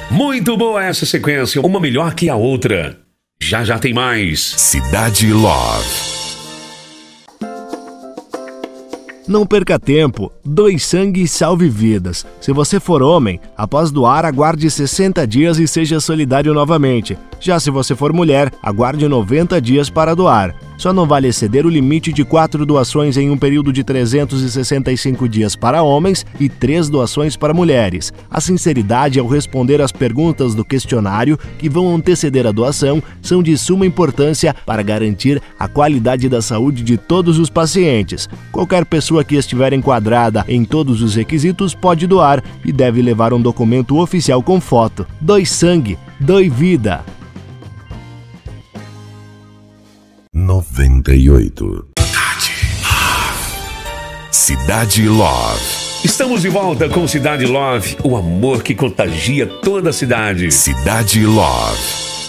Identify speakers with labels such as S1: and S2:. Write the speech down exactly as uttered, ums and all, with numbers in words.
S1: Muito boa essa sequência, uma melhor que a outra. Já já tem mais.
S2: Cidade Love.
S3: Não perca tempo, doe sangue e salve vidas. Se você for homem, após doar, aguarde sessenta dias e seja solidário novamente. Já se você for mulher, aguarde noventa dias para doar. Só não vale exceder o limite de quatro doações em um período de trezentos e sessenta e cinco dias para homens e três doações para mulheres. A sinceridade ao responder às perguntas do questionário que vão anteceder a doação são de suma importância para garantir a qualidade da saúde de todos os pacientes. Qualquer pessoa que estiver enquadrada em todos os requisitos pode doar e deve levar um documento oficial com foto. Doe sangue, doe vida.
S2: noventa e oito. Cidade Love.
S1: Estamos de volta com Cidade Love, o amor que contagia toda a cidade.
S2: Cidade Love.